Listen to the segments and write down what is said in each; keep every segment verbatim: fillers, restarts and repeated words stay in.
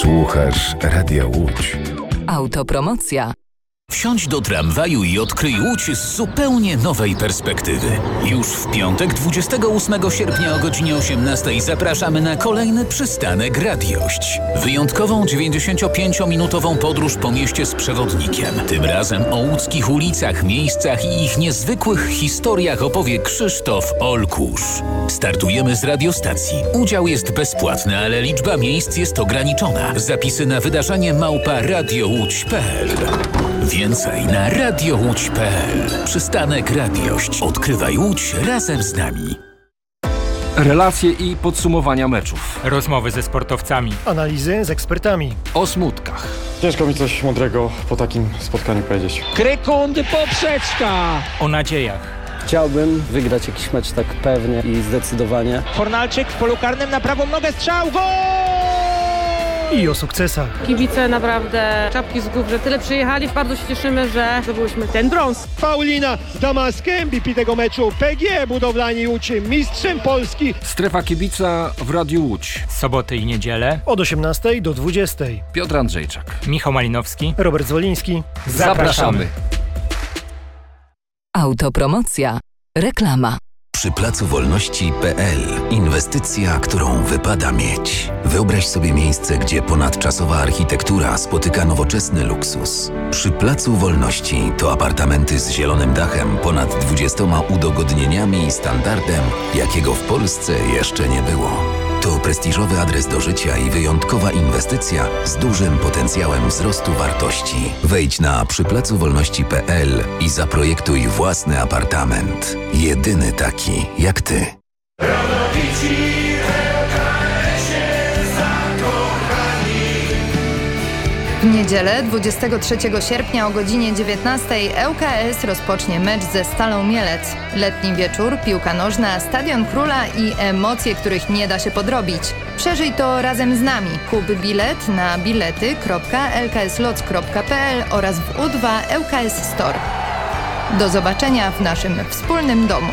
Słuchasz Radia Łódź. Autopromocja. Wsiądź do tramwaju i odkryj Łódź z zupełnie nowej perspektywy. Już w piątek, dwudziestego ósmego sierpnia o godzinie osiemnastej zapraszamy na kolejny przystanek Radiość. Wyjątkową dziewięćdziesięciopięciominutową podróż po mieście z przewodnikiem. Tym razem o łódzkich ulicach, miejscach i ich niezwykłych historiach opowie Krzysztof Olkusz. Startujemy z radiostacji. Udział jest bezpłatny, ale liczba miejsc jest ograniczona. Zapisy na wydarzenie małpa radiołódź kropka p l. Więcej na radiołódź kropka p l. Przystanek Radiość. Odkrywaj Łódź razem z nami. Relacje i podsumowania meczów. Rozmowy ze sportowcami. Analizy z ekspertami. O smutkach. Ciężko mi coś mądrego po takim spotkaniu powiedzieć. Krykundy poprzeczka. O nadziejach. Chciałbym wygrać jakiś mecz tak pewnie i zdecydowanie. Fornalczyk w polu karnym na prawą nogę, strzał, gol! I o sukcesach. Kibice naprawdę czapki z głów, że tyle przyjechali. Bardzo się cieszymy, że zdobyliśmy ten brąz. Paulina Damask, M V P tego meczu. P G Budowlani Łódź, mistrzem Polski. Strefa kibica w Radiu Łódź. Soboty i niedzielę. Od osiemnastej do dwudziestej. Piotr Andrzejczak. Michał Malinowski. Robert Zwoliński. Zapraszamy. Autopromocja. Reklama. Przy Placu Wolności kropka p l. Inwestycja, którą wypada mieć. Wyobraź sobie miejsce, gdzie ponadczasowa architektura spotyka nowoczesny luksus. Przy Placu Wolności to apartamenty z zielonym dachem, ponad dwudziestoma udogodnieniami i standardem, jakiego w Polsce jeszcze nie było. To prestiżowy adres do życia i wyjątkowa inwestycja z dużym potencjałem wzrostu wartości. Wejdź na przy placu wolności kropka p l i zaprojektuj własny apartament. Jedyny taki jak ty. W niedzielę dwudziestego trzeciego sierpnia o godzinie dziewiętnastej L K S rozpocznie mecz ze Stalą Mielec. Letni wieczór, piłka nożna, Stadion Króla i emocje, których nie da się podrobić. Przeżyj to razem z nami. Kup bilet na bilety kropka l k s lots kropka p l oraz w U dwa L K S Store. Do zobaczenia w naszym wspólnym domu.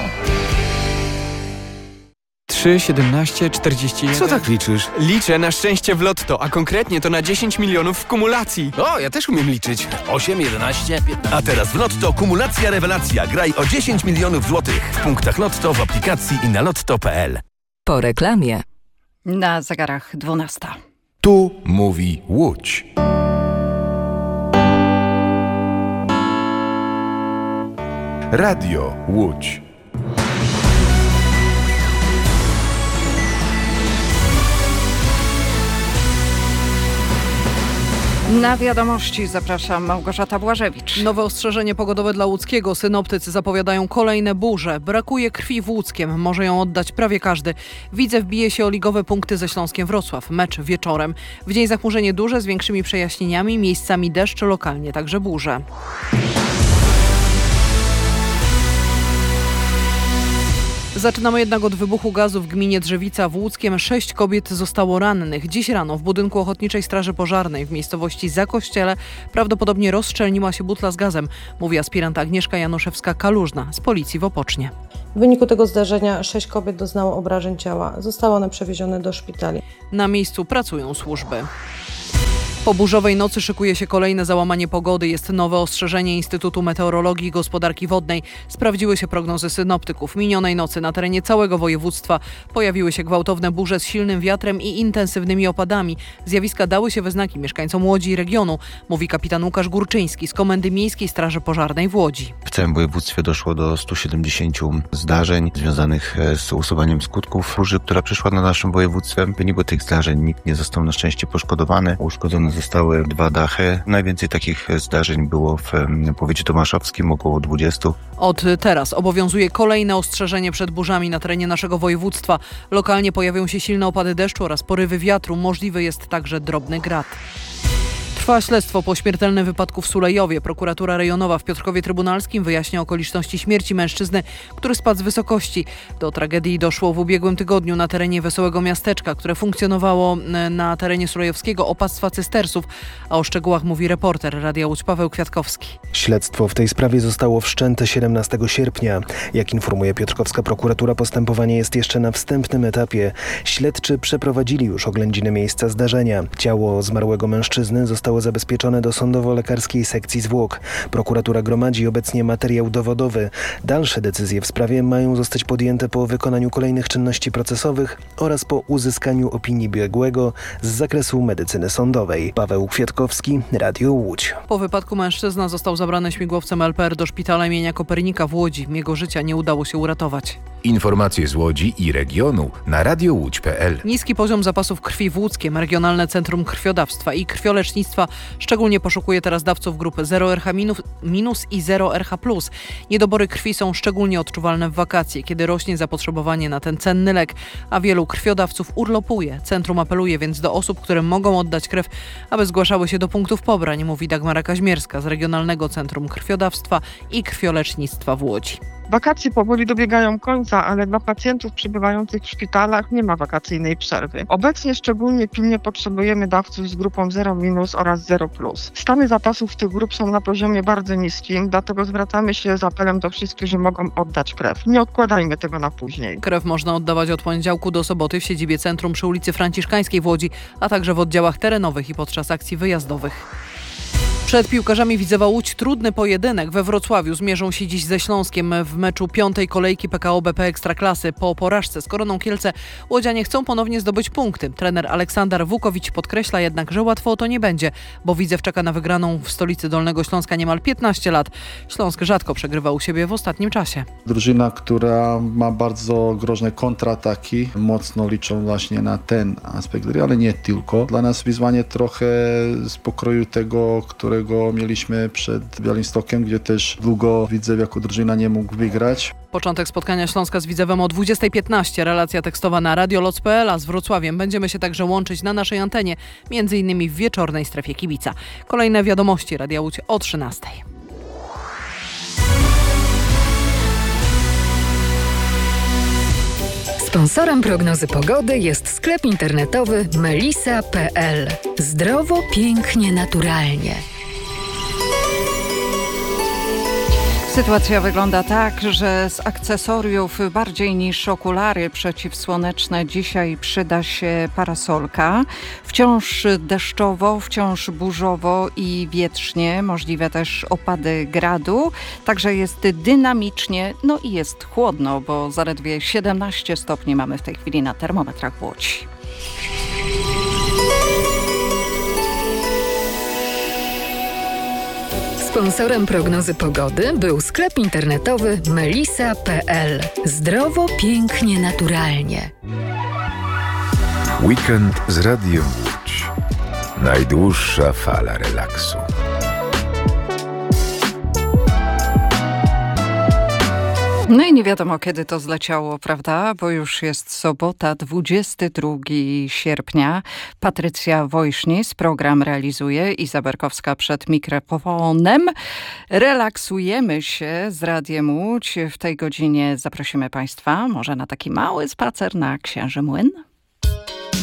trzy, siedemnaście, czterdzieści jeden. Co tak liczysz? Liczę na szczęście w lotto, a konkretnie to na dziesięć milionów w kumulacji. O, ja też umiem liczyć. osiem, jedenaście, piętnaście. A teraz w Lotto kumulacja rewelacja. Graj o dziesięć milionów złotych w punktach Lotto, w aplikacji i na lotto kropka p l. Po reklamie. Na zegarach dwunasta. Tu mówi Łódź. Radio Łódź. Na wiadomości zapraszam Małgorzata Błażewicz. Nowe ostrzeżenie pogodowe dla Łódzkiego. Synoptycy zapowiadają kolejne burze. Brakuje krwi w Łódzkiem. Może ją oddać prawie każdy. Widzew bije się o ligowe punkty ze Śląskiem Wrocław. Mecz wieczorem. W dzień zachmurzenie duże z większymi przejaśnieniami. Miejscami deszcz, lokalnie także burze. Zaczynamy jednak od wybuchu gazu w gminie Drzewica w Łódzkiem. Sześć kobiet zostało rannych. Dziś rano w budynku Ochotniczej Straży Pożarnej w miejscowości Zakościele prawdopodobnie rozszczelniła się butla z gazem, mówi aspirant Agnieszka Januszewska-Kalużna z policji w Opocznie. W wyniku tego zdarzenia sześć kobiet doznało obrażeń ciała. Zostały one przewiezione do szpitali. Na miejscu pracują służby. Po burzowej nocy szykuje się kolejne załamanie pogody. Jest nowe ostrzeżenie Instytutu Meteorologii i Gospodarki Wodnej. Sprawdziły się prognozy synoptyków. Minionej nocy na terenie całego województwa pojawiły się gwałtowne burze z silnym wiatrem i intensywnymi opadami. Zjawiska dały się we znaki mieszkańcom Łodzi i regionu, mówi kapitan Łukasz Górczyński z Komendy Miejskiej Straży Pożarnej w Łodzi. W całym województwie doszło do stu siedemdziesięciu zdarzeń związanych z usuwaniem skutków burzy, która przyszła na naszym województwem. W wyniku tych zdarzeń nikt nie został na szczęście poszkodowany. Uszkodzone zostały dwa dachy. Najwięcej takich zdarzeń było w powiecie tomaszowskim, około dwudziestu. Od teraz obowiązuje kolejne ostrzeżenie przed burzami na terenie naszego województwa. Lokalnie pojawią się silne opady deszczu oraz porywy wiatru. Możliwy jest także drobny grad. Trwa śledztwo po śmiertelnym wypadku w Sulejowie. Prokuratura rejonowa w Piotrkowie Trybunalskim wyjaśnia okoliczności śmierci mężczyzny, który spadł z wysokości. Do tragedii doszło w ubiegłym tygodniu na terenie Wesołego Miasteczka, które funkcjonowało na terenie sulejowskiego opactwa cystersów. A o szczegółach mówi reporter Radia Łódź Paweł Kwiatkowski. Śledztwo w tej sprawie zostało wszczęte siedemnastego sierpnia. Jak informuje piotrkowska prokuratura, postępowanie jest jeszcze na wstępnym etapie. Śledczy przeprowadzili już oględziny miejsca zdarzenia. Ciało zmarłego mężczyzny zostało zabezpieczone do sądowo-lekarskiej sekcji zwłok. Prokuratura gromadzi obecnie materiał dowodowy. Dalsze decyzje w sprawie mają zostać podjęte po wykonaniu kolejnych czynności procesowych oraz po uzyskaniu opinii biegłego z zakresu medycyny sądowej. Paweł Kwiatkowski, Radio Łódź. Po wypadku mężczyzna został zabrany śmigłowcem L P R do szpitala imienia Kopernika w Łodzi. Jego życia nie udało się uratować. Informacje z Łodzi i regionu na radio łódź kropka p l. Niski poziom zapasów krwi w Łódzkiem. Regionalne Centrum Krwiodawstwa i Krwiolecznictwa szczególnie poszukuje teraz dawców grupy zero R H minus i zero R H plus. Niedobory krwi są szczególnie odczuwalne w wakacje, kiedy rośnie zapotrzebowanie na ten cenny lek, a wielu krwiodawców urlopuje. Centrum apeluje więc do osób, które mogą oddać krew, aby zgłaszały się do punktów pobrań, mówi Dagmara Kaźmierska z Regionalnego Centrum Krwiodawstwa i Krwiolecznictwa w Łodzi. Wakacje powoli dobiegają końca, ale dla pacjentów przebywających w szpitalach nie ma wakacyjnej przerwy. Obecnie szczególnie pilnie potrzebujemy dawców z grupą zero minus oraz zero plus. Stany zapasów tych grup są na poziomie bardzo niskim, dlatego zwracamy się z apelem do wszystkich, którzy mogą oddać krew. Nie odkładajmy tego na później. Krew można oddawać od poniedziałku do soboty w siedzibie centrum przy ulicy Franciszkańskiej w Łodzi, a także w oddziałach terenowych i podczas akcji wyjazdowych. Przed piłkarzami Widzewa Łódź trudny pojedynek. We Wrocławiu zmierzą się dziś ze Śląskiem w meczu piątej kolejki P K O B P Ekstraklasy. Po porażce z Koroną Kielce łodzianie chcą ponownie zdobyć punkty. Trener Aleksander Wukowicz podkreśla jednak, że łatwo to nie będzie, bo Widzew czeka na wygraną w stolicy Dolnego Śląska niemal piętnaście lat. Śląsk rzadko przegrywa u siebie w ostatnim czasie. Drużyna, która ma bardzo groźne kontrataki, mocno liczą właśnie na ten aspekt gry, ale nie tylko. Dla nas wyzwanie trochę z pokroju tego, którego mieliśmy przed Białymstokiem, gdzie też długo Widzew jako drużyna nie mógł wygrać. Początek spotkania Śląska z Widzewem o dwudziestej piętnaście. Relacja tekstowa na radio loc kropka p l, a z Wrocławiem będziemy się także łączyć na naszej antenie, między innymi w wieczornej strefie kibica. Kolejne wiadomości Radia Łódź o trzynastej. Sponsorem prognozy pogody jest sklep internetowy melisa kropka p l. Zdrowo, pięknie, naturalnie. Sytuacja wygląda tak, że z akcesoriów bardziej niż okulary przeciwsłoneczne dzisiaj przyda się parasolka. Wciąż deszczowo, wciąż burzowo i wietrznie, możliwe też opady gradu. Także jest dynamicznie, no i jest chłodno, bo zaledwie siedemnaście stopni mamy w tej chwili na termometrach w Łodzi. Sponsorem prognozy pogody był sklep internetowy melisa kropka p l. Zdrowo, pięknie, naturalnie. Weekend z Radiem Łódź. Najdłuższa fala relaksu. No i nie wiadomo, kiedy to zleciało, prawda? Bo już jest sobota, dwudziestego drugiego sierpnia. Patrycja Wojsznis program realizuje, Iza Berkowska przed mikrofonem. Relaksujemy się z Radiem Łódź. W tej godzinie zaprosimy Państwa może na taki mały spacer na Księży Młyn.